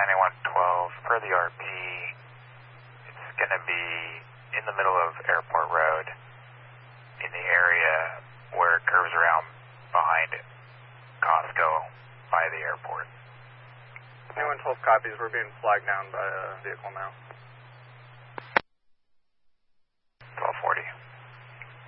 9112, per the RP, it's going to be in the middle of Airport Road, in the area where it curves around behind Costco by the airport. 9112 copies. We're being flagged down by a vehicle now.